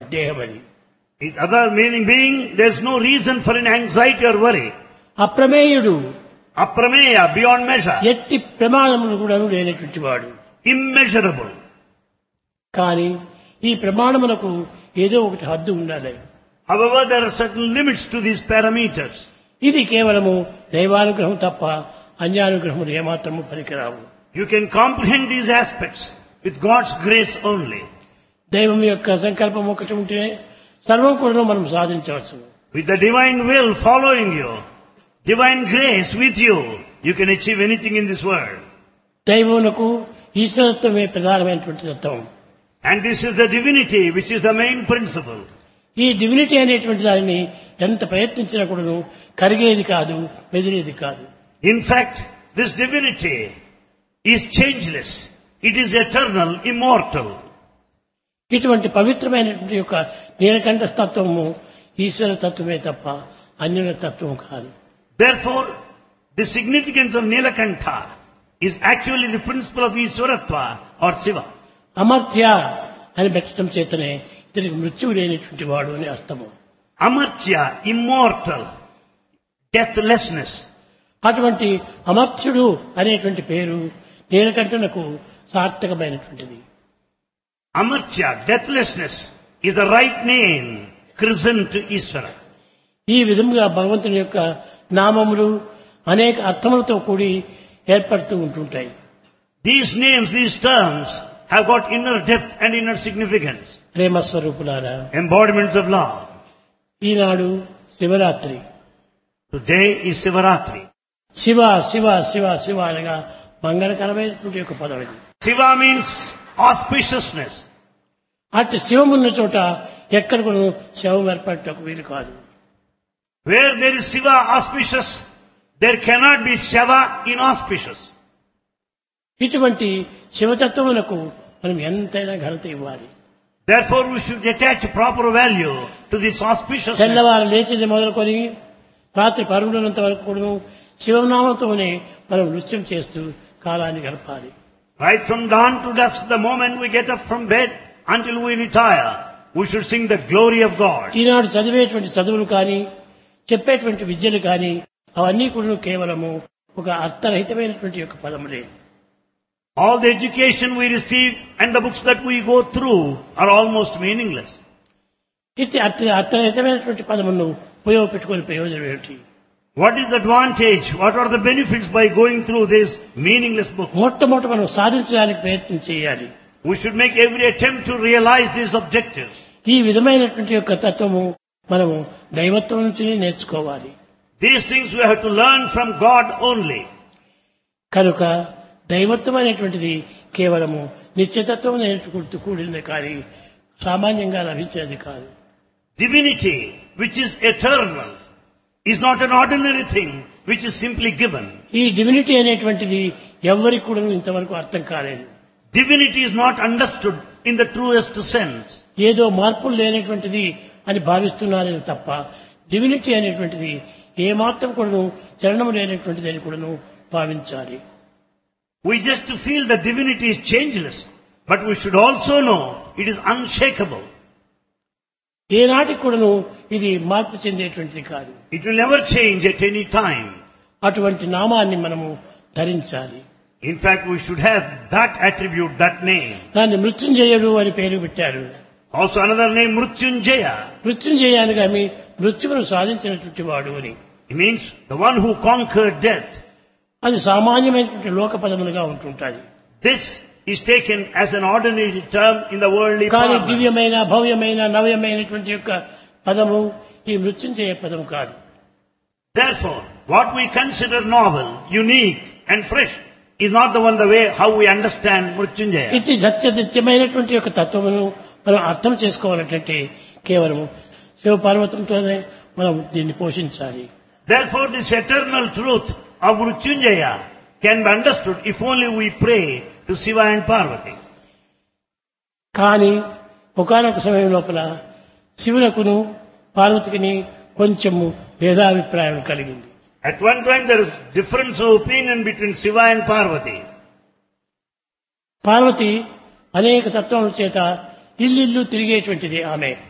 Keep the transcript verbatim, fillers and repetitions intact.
దేహం అది. It other meaning being, there's no reason for an anxiety or worry. అప్రమేయుడు, Aprameya, beyond measure. ఎట్టి ప్రమాణములు కూడా లేనటువంటి వాడు. Immeasurable. కానీ ఈ ప్రమాణములకు ఏదో ఒకటి హద్దు ఉండాలి. However, there are certain limits to these parameters. ఇది కేవలము దైవానుగ్రహం తప్ప అన్యానుగ్రహములు ఏమాత్రము పనికిరావు. You can comprehend these aspects with God's grace only. దైవం యొక్క సంకల్పం ఒకటి ఉంటే సర్వం కూడా మనం సాధించవచ్చు. With the divine will following you, divine grace with you, you can achieve anything in this world. దైవమునకు ఈశ్వరత్వమే ప్రధానమైనటువంటి తత్వం. And this is the divinity which is the main principle. ఈ డివినిటీ అనేటువంటి దానిని ఎంత ప్రయత్నించినా కూడాను కరిగేది కాదు, మెదిలేది కాదు. In fact, this divinity is changeless. It is eternal, immortal. ఇటువంటి పవిత్రమైనటువంటి యొక్క నీలకంఠ తత్వము ఈశ్వర తత్వమే తప్ప అన్యుల తత్వం కాదు. Therefore, the significance of Nilakantha is actually the principle of Iswaratva or Shiva. Amartya అని పెట్టడం చేతనే ఇతనికి మృత్యువు లేనటువంటి వాడు అని అర్థము. Amartya, immortal, deathlessness. అటువంటి అమర్త్యుడు అనేటువంటి పేరు నీలకంఠునకు సార్థకమైనటువంటిది. Amartya, deathlessness, is the right name christened to Iswara. ఈ విధంగా భగవంతుని యొక్క నామములు అనేక అర్థములతో కూడి ఏర్పడుతూ ఉంటుంటాయి. These names, these terms have got inner depth and inner significance. ప్రేమస్వరూపులారా, Embodiments of love. Eenadu Shivaratri. Today is Sivaratri. Shiva Shiva Shiva Shiva అనగా మంగళకరమైనటువంటి యొక్క పదం ఇది. Shiva means auspiciousness. అటు శివమున్న చోట ఎక్కడ కూడా శవం ఏర్పడటకు వీలు కాదు. Where there is Shiva auspicious, there cannot be Shava inauspicious. ఇటువంటి శివతత్వమునకు మనం ఎంతైనా ఘనత ఇవ్వాలి. Therefore, we should attach proper value to this auspiciousness. తెల్లవారు లేచింది మొదలుకొని రాత్రి పరుగునంత వరకు కూడా శివనామంతోనే మనం నృత్యం చేస్తూ కాలాన్ని గడపాలి. Right from dawn to dusk, the moment we get up from bed until we retire, we should sing the glory of God. ఈనాడు చదివేటువంటి చదువులు కానీ చెప్పేటువంటి విద్యలు కానీ అవన్నీ కూడా కేవలము ఒక అర్థరహితమైనటువంటి యొక్క పదములే. All the education we receive and the books that we go through are almost meaningless. ఇట్టి అర్థ అర్థరహితమైనటువంటి పదమును ఉపయోగపెట్టుకునే ప్రయోజనం ఏమిటి? What is the advantage? What are the benefits by going through this meaningless book? మొట్టమొదట మనం సాధించడానికి ప్రయత్నం చేయాలి. We should make every attempt to realize these objectives. ఈ విధమైనటువంటి యొక్క తత్వము మనము దైవత్వం నుంచి నేర్చుకోవాలి. These things we have to learn from God only. కనుక దైవత్వం అనేటువంటిది కేవలము నిత్యతత్వం నేర్చుకుంటూ కూడింది కానీ సామాన్యంగా లభించేది కాదు. Divinity, which is eternal, is not an ordinary thing which is simply given. ఈ డివినిటీ అనేటువంటిది ఎవరికి కూడా ఇంతవరకు అర్థం కాలేదు. Divinity is not understood in the truest sense. ఏదో మార్పులు లేనటువంటిది అని భావిస్తున్నారే తప్ప డివినిటీ అనేటువంటిది ఏమాత్రం కూడాను చలనము లేనటువంటిది అని కూడాను భావించాలి. We just feel that divinity is changeless, but we should also know it is unshakable. ఏనాటికి కూడాను ఇది మార్పు చెందేటువంటిది కాదు. It will never change at any time. అటువంటి నామాన్ని మనము ధరించాలి. In fact, we should have that attribute, that name. దాన్ని మృత్యుంజయుడు అని పేరు పెట్టారు. Also another name, Mrutyunjaya. మృత్యుంజయ అనగా మీ మృత్యువును సాధించినటువంటి వాడు అని. It means the one who conquered death. అది సామాన్యమైనటువంటి లోక పదములుగా ఉంటుంటాయి. This is taken as an ordinary term in the worldly కానీ parlance. దివ్యమైన భవ్యమైన నవ్యమైనటువంటి యొక్క పదము ఈ మృత్యుంజయ పదము కాదు. Therefore, what we consider novel, unique and fresh is not the one the way how we understand Mrutyunjaya. ఇది సత్యదిత్యమైనటువంటి యొక్క తత్వమును మనం అర్థం చేసుకోవాలంటే కేవలం శివ పార్వతంతోనే మనం దీన్ని పోషించాలి. Therefore, this eternal truth of Mrutyunjaya can be understood if only we pray to Shiva and Parvati. కానీ ఒకానొక సమయం లోపల శివునకును పార్వతికిని కొంచెము భేదాభిప్రాయం కలిగింది. At one time there is difference of opinion between Shiva and Parvati. Parvati అనేక తత్వముల చేత ఇల్లిల్లు తిరిగేటువంటిది ఆమె.